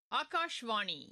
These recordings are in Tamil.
ஆகாஷ்வாணி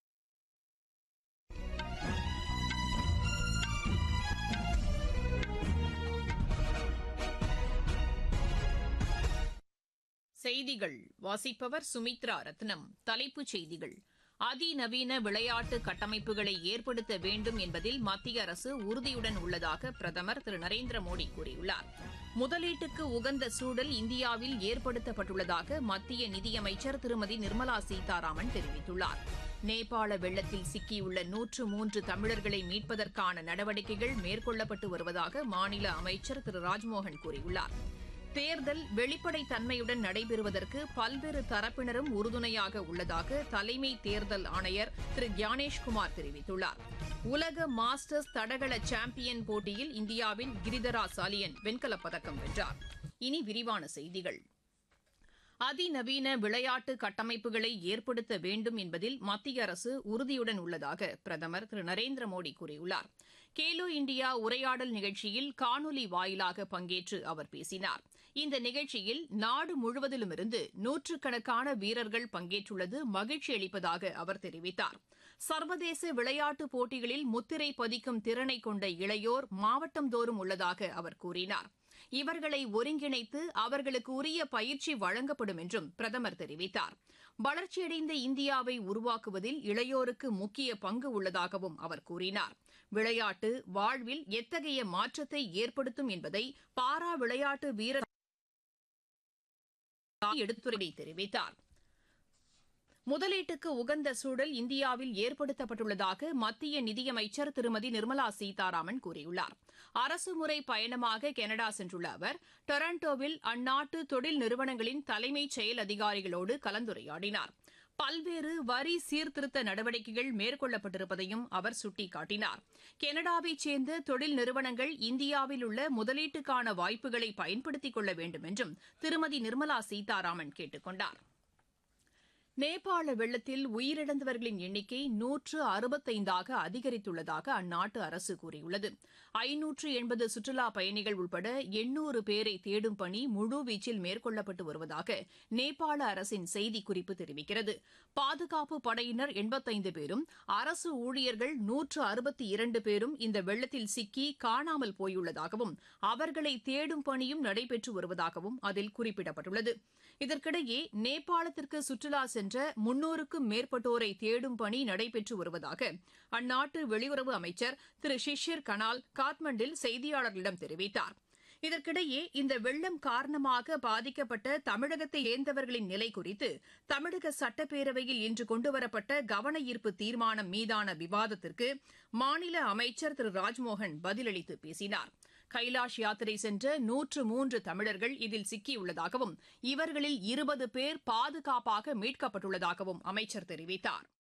செய்திகள் வாசிப்பவர் சுமித்ரா ரத்னம். தலைப்புச் செய்திகள்: அதிநவீன விளையாட்டு கட்டமைப்புகளை ஏற்படுத்த வேண்டும் என்பதில் மத்திய அரசு உறுதியுடன் உள்ளதாக பிரதமர் திரு நரேந்திர மோடி கூறியுள்ளார். முதலீட்டுக்கு உகந்த சூழல் இந்தியாவில் ஏற்படுத்தப்பட்டுள்ளதாக மத்திய நிதியமைச்சர் திருமதி நிர்மலா சீதாராமன் தெரிவித்துள்ளார். நேபாள வெள்ளத்தில் சிக்கியுள்ள 103 தமிழர்களை மீட்பதற்கான நடவடிக்கைகள் மேற்கொள்ளப்பட்டு வருவதாக மாநில அமைச்சர் திரு ராஜ்மோகன் கூறியுள்ளார். தேர்தல் வெளிப்படைத்தன்மையுடன் நடைபெறுவதற்கு பல்வேறு தரப்பினரும் உறுதுணையாக உள்ளதாக தலைமை தேர்தல் ஆணையர் திரு ஞானேஷ்குமார் தெரிவித்துள்ளார். உலக மாஸ்டர்ஸ் தடகள சாம்பியன் போட்டியில் இந்தியாவின் கிரிதரா சாலியன் வெண்கலப் பதக்கம் வென்றார். இனி விரிவான செய்திகள். அதிநவீன விளையாட்டு கட்டமைப்புகளை ஏற்படுத்த வேண்டும் என்பதில் மத்திய அரசு உறுதியுடன் உள்ளதாக பிரதமர் திரு நரேந்திர மோடி கூறியுள்ளார். கேலோ இண்டியா உரையாடல் நிகழ்ச்சியில் காணொலி வாயிலாக பங்கேற்று அவர் பேசினார். இந்த நிகழ்ச்சியில் நாடு முழுவதிலுமிருந்து நூற்றுக்கணக்கான வீரர்கள் பங்கேற்றுள்ளது மகிழ்ச்சி அளிப்பதாக அவர் தெரிவித்தார். சர்வதேச விளையாட்டுப் போட்டிகளில் முத்திரை பதிக்கும் திறனை கொண்ட இளையோர் மாவட்டந்தோறும் உள்ளதாக அவர் கூறினார். இவர்களை ஒருங்கிணைத்து அவர்களுக்கு உரிய பயிற்சி வழங்கப்படும் என்றும் பிரதமர் தெரிவித்தார். வளர்ச்சியடைந்த இந்தியாவை உருவாக்குவதில் இளையோருக்கு முக்கிய பங்கு உள்ளதாகவும் அவர் கூறினார். விளையாட்டு வாழ்வில் எத்தகைய மாற்றத்தை ஏற்படுத்தும் என்பதை பாரா விளையாட்டு வீரர் எடுத்துரை தெரிவித்தார். முதலீட்டுக்கு உகந்த சூழல் இந்தியாவில் ஏற்படுத்தப்பட்டுள்ளதாக மத்திய நிதியமைச்சர் திருமதி நிர்மலா சீதாராமன் கூறியுள்ளார். அரசுமுறை பயணமாக கனடா சென்றுள்ள அவர் டொரண்டோவில் அந்நாட்டு தொழில் நிறுவனங்களின் தலைமைச் செயல் அதிகாரிகளோடு கலந்துரையாடினார். பல்வேறு வரி சீர்திருத்த நடவடிக்கைகள் மேற்கொள்ளப்பட்டிருப்பதையும் அவர் சுட்டிக்காட்டினார். கனடாவைச் சேர்ந்த தொழில் நிறுவனங்கள் இந்தியாவில் உள்ள முதலீட்டுக்கான வாய்ப்புகளை பயன்படுத்திக் கொள்ள வேண்டும் என்றும் திருமதி நிர்மலா சீதாராமன் கேட்டுக் கொண்டார். நேபாள வெள்ளத்தில் உயிரிழந்தவர்களின் எண்ணிக்கை 165ஆக அதிகரித்துள்ளதாக அந்நாட்டு அரசு கூறியுள்ளது. 580 சுற்றுலாப் பயணிகள் உட்பட 800 பேரை தேடும் பணி முழுவீச்சில் மேற்கொள்ளப்பட்டு வருவதாக நேபாள அரசின் செய்திக்குறிப்பு தெரிவிக்கிறது. பாதுகாப்பு படையினர் 85 பேரும் அரசு ஊழியர்கள் 162 பேரும் இந்த வெள்ளத்தில் சிக்கி காணாமல் போயுள்ளதாகவும் அவர்களை தேடும் பணியும் நடைபெற்று வருவதாகவும் அதில் குறிப்பிடப்பட்டுள்ளது. இதற்கிடையே நேபாளத்திற்கு சுற்றுலா சென்ற 300க்கும் மேற்பட்டோரை தேடும் பணி நடைபெற்று வருவதாக அந்நாட்டு வெளியுறவு அமைச்சர் திரு ஷிஷிர் கனால் காத்மண்டில் செய்தியாளர்களிடம் தெரிவித்தார். இதற்கிடையே இந்த வெள்ளம் காரணமாக பாதிக்கப்பட்ட தமிழகத்தை சேர்ந்தவர்களின் நிலை குறித்து தமிழக சட்டப்பேரவையில் இன்று கொண்டுவரப்பட்ட கவன ஈர்ப்பு தீர்மானம் மீதான விவாதத்திற்கு மாநில அமைச்சர் திரு ராஜ்மோகன் பதிலளித்து பேசினார். கைலாஷ் யாத்திரை சென்ற 103 தமிழர்கள் இதில் சிக்கியுள்ளதாகவும் இவர்களில் 20 பேர் பாதுகாப்பாக மீட்கப்பட்டுள்ளதாகவும் அமைச்சர் தெரிவித்தார்.